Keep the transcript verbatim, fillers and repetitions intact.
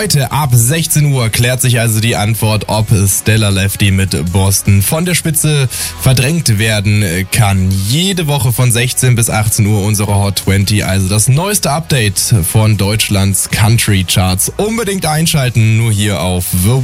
Heute ab sechzehn Uhr klärt sich also die Antwort, ob Stellar Lefty mit Boston von der Spitze verdrängt werden kann. Jede Woche von sechzehn bis achtzehn Uhr unsere Hot zwanzig, also das neueste Update von Deutschlands Country Charts. Unbedingt einschalten, nur hier auf The